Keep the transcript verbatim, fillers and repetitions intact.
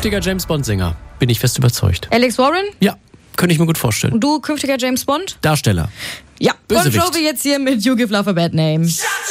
Künftiger James Bond-Sänger. Bin ich fest überzeugt. Alex Warren? Ja, könnte ich mir gut vorstellen. Und du, künftiger James Bond? Darsteller. Ja. Bösewicht. Bon Jovi jetzt hier mit You Give Love a Bad Name.